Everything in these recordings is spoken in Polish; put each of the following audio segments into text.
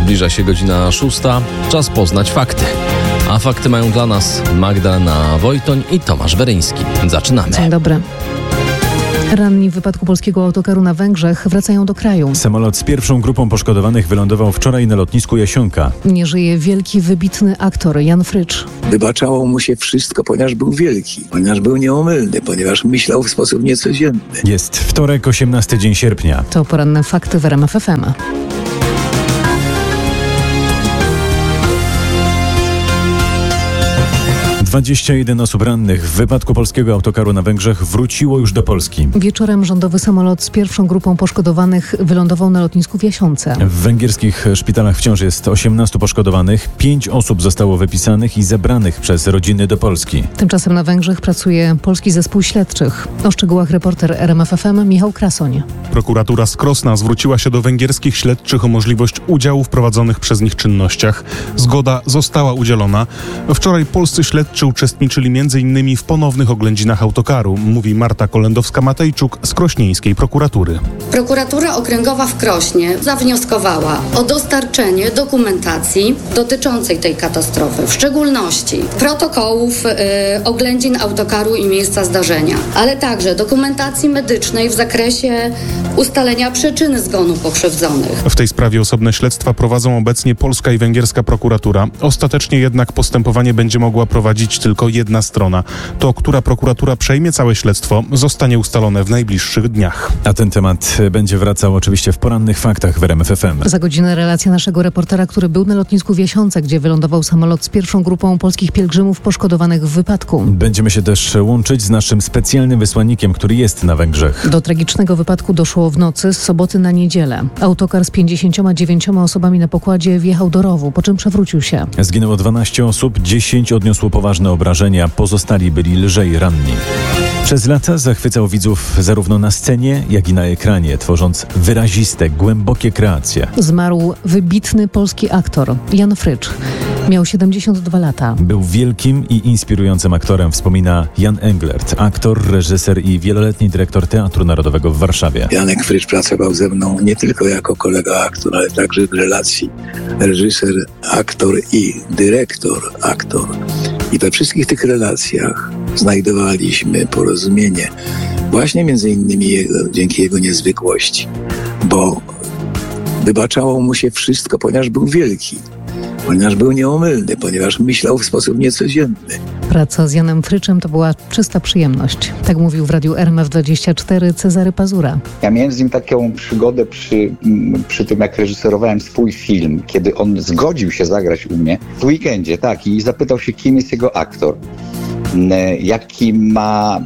Zbliża się godzina 6. Czas poznać fakty. A fakty mają dla nas Magdalena Wojtoń i Tomasz Weryński. Zaczynamy. Dzień dobry. Ranni w wypadku polskiego autokaru na Węgrzech wracają do kraju. Samolot z pierwszą grupą poszkodowanych wylądował wczoraj na lotnisku Jasionka. Nie żyje wielki, wybitny aktor Jan Frycz. Wybaczało mu się wszystko, ponieważ był wielki, ponieważ był nieomylny, ponieważ myślał w sposób niecodzienny. Jest wtorek, 18 dzień sierpnia. To poranne fakty w RMF FM. 21 osób rannych w wypadku polskiego autokaru na Węgrzech wróciło już do Polski. Wieczorem rządowy samolot z pierwszą grupą poszkodowanych wylądował na lotnisku w Jasionce. W węgierskich szpitalach wciąż jest 18 poszkodowanych, 5 osób zostało wypisanych i zebranych przez rodziny do Polski. Tymczasem na Węgrzech pracuje polski zespół śledczych. O szczegółach reporter RMF FM Michał Krasoń. Prokuratura z Krosna zwróciła się do węgierskich śledczych o możliwość udziału w prowadzonych przez nich czynnościach. Zgoda została udzielona. Wczoraj polscy śledczy uczestniczyli m.in. w ponownych oględzinach autokaru, mówi Marta Kolendowska-Matejczuk z krośnieńskiej prokuratury. Prokuratura Okręgowa w Krośnie zawnioskowała o dostarczenie dokumentacji dotyczącej tej katastrofy, w szczególności protokołów oględzin autokaru i miejsca zdarzenia, ale także dokumentacji medycznej w zakresie ustalenia przyczyny zgonu pokrzywdzonych. W tej sprawie osobne śledztwa prowadzą obecnie polska i węgierska prokuratura. Ostatecznie jednak postępowanie będzie mogła prowadzić tylko jedna strona. To, która prokuratura przejmie całe śledztwo, zostanie ustalone w najbliższych dniach. A ten temat będzie wracał oczywiście w porannych faktach w RMF FM. Za godzinę relacja naszego reportera, który był na lotnisku w Jasionce, gdzie wylądował samolot z pierwszą grupą polskich pielgrzymów poszkodowanych w wypadku. Będziemy się też łączyć z naszym specjalnym wysłannikiem, który jest na Węgrzech. Do tragicznego wypadku doszło w nocy z soboty na niedzielę. Autokar z 59 osobami na pokładzie wjechał do rowu, po czym przewrócił się. Zginęło 12 osób, 10 odniosło poważne obrażenia, pozostali byli lżej ranni. Przez lata zachwycał widzów zarówno na scenie, jak i na ekranie, tworząc wyraziste, głębokie kreacje. Zmarł wybitny polski aktor Jan Frycz. Miał 72 lata. Był wielkim i inspirującym aktorem, wspomina Jan Englert, aktor, reżyser i wieloletni dyrektor Teatru Narodowego w Warszawie. Janek Frycz pracował ze mną nie tylko jako kolega aktor, ale także w relacji reżyser, aktor i dyrektor, aktor. I we wszystkich tych relacjach znajdowaliśmy porozumienie właśnie między innymi dzięki jego niezwykłości, bo wybaczało mu się wszystko, ponieważ był wielki, ponieważ był nieomylny, ponieważ myślał w sposób niecodzienny. Praca z Janem Fryczem to była czysta przyjemność. Tak mówił w radiu RMF24 Cezary Pazura. Ja miałem z nim taką przygodę przy tym, jak reżyserowałem swój film, kiedy on zgodził się zagrać u mnie w weekendzie, tak, i zapytał się, kim jest jego aktor. Jaki ma,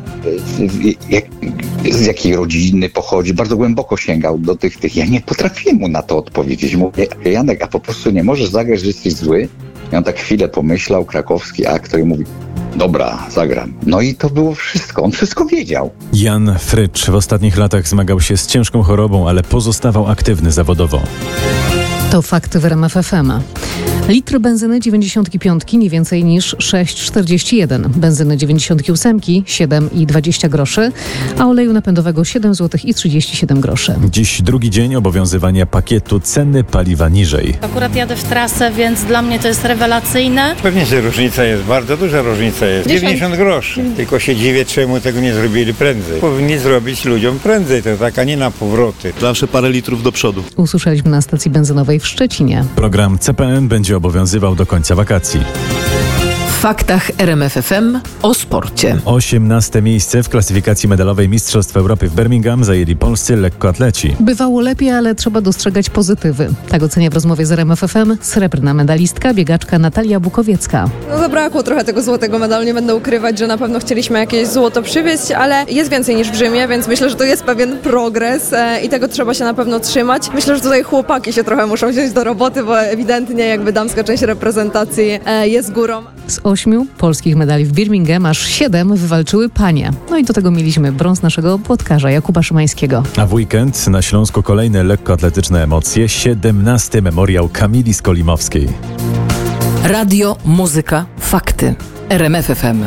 z jakiej rodziny pochodzi, bardzo głęboko sięgał do tych. Ja nie potrafiłem mu na to odpowiedzieć. Mówię, Janek, a po prostu nie możesz zagrać, że jesteś zły? I on tak chwilę pomyślał, krakowski aktor, i mówi, dobra, zagram. No i to było wszystko. On wszystko wiedział. Jan Frycz w ostatnich latach zmagał się z ciężką chorobą, ale pozostawał aktywny zawodowo. To fakty w RMF FM. Litr benzyny 95 nie więcej niż 6,41. Benzyny 98 7,20 groszy, a oleju napędowego 7 zł i 37 groszy. Dziś drugi dzień obowiązywania pakietu ceny paliwa niżej. Akurat jadę w trasę, więc dla mnie to jest rewelacyjne. Pewnie, że różnica jest, bardzo duża różnica jest. 90 groszy. Tylko się dziwię, czemu tego nie zrobili prędzej. Powinni zrobić ludziom prędzej, to tak, a nie na powroty. Zawsze parę litrów do przodu. Usłyszeliśmy na stacji benzynowej w Szczecinie. Program CPN będzie obowiązywał do końca wakacji. W faktach RMF FM o sporcie. 18 miejsce w klasyfikacji medalowej Mistrzostw Europy w Birmingham zajęli polscy lekkoatleci. Bywało lepiej, ale trzeba dostrzegać pozytywy. Tak ocenia w rozmowie z RMF FM srebrna medalistka, biegaczka Natalia Bukowiecka. Zabrakło trochę tego złotego medalu, nie będę ukrywać, że na pewno chcieliśmy jakieś złoto przywieźć, ale jest więcej niż w Rzymie, więc myślę, że to jest pewien progres i tego trzeba się na pewno trzymać. Myślę, że tutaj chłopaki się trochę muszą wziąć do roboty, bo ewidentnie jakby damska część reprezentacji jest górą. Z 8 polskich medali w Birmingham aż 7 wywalczyły panie. No i do tego mieliśmy brąz naszego płotkarza Jakuba Szymańskiego. A w weekend na Śląsku kolejne lekkoatletyczne emocje. 17. memoriał Kamili Skolimowskiej. Radio, muzyka, fakty. RMF FM.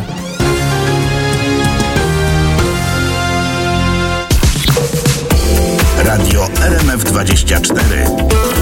Radio RMF24.